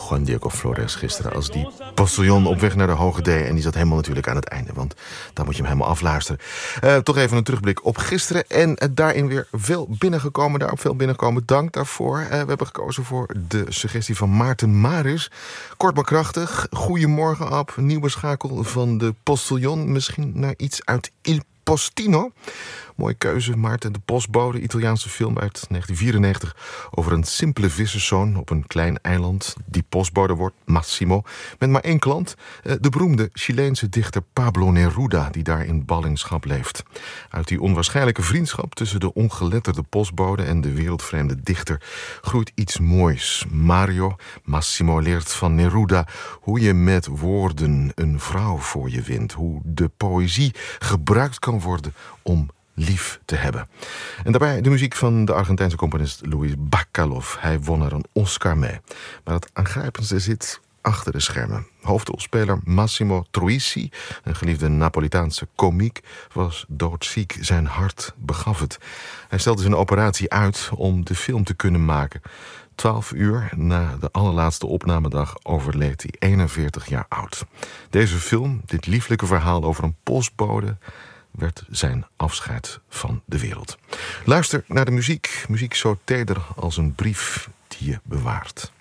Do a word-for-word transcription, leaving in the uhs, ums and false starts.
Juan Diego Flores gisteren als die postillon op weg naar de Hoge D. En die zat helemaal natuurlijk aan het einde, want daar moet je hem helemaal afluisteren. Uh, toch even een terugblik op gisteren. En uh, daarin weer veel binnengekomen, daarop veel binnengekomen. Dank daarvoor. Uh, we hebben gekozen voor de suggestie van Maarten Maris. Kort maar krachtig. Goedemorgen, Ab. Nieuwe schakel van de postillon. Misschien naar iets uit Il Postino. Mooie keuze, Maarten. De Postbode, Italiaanse film uit negentien vierennegentig... over een simpele visserszoon op een klein eiland. Die postbode wordt Massimo, met maar één klant. De beroemde Chileense dichter Pablo Neruda, die daar in ballingschap leeft. Uit die onwaarschijnlijke vriendschap tussen de ongeletterde postbode en de wereldvreemde dichter groeit iets moois. Mario Massimo leert van Neruda hoe je met woorden een vrouw voor je wint. Hoe de poëzie gebruikt kan worden om lief te hebben. En daarbij de muziek van de Argentijnse componist Luis Bacalov. Hij won er een Oscar mee. Maar het aangrijpendste zit achter de schermen. Hoofdrolspeler Massimo Troisi, een geliefde Napolitaanse komiek, was doodziek. Zijn hart begaf het. Hij stelde zijn operatie uit om de film te kunnen maken. Twaalf uur na de allerlaatste opnamedag overleed hij, eenenveertig jaar oud. Deze film, dit lieflijke verhaal over een postbode, werd zijn afscheid van de wereld. Luister naar de muziek. Muziek zo teder als een brief die je bewaart.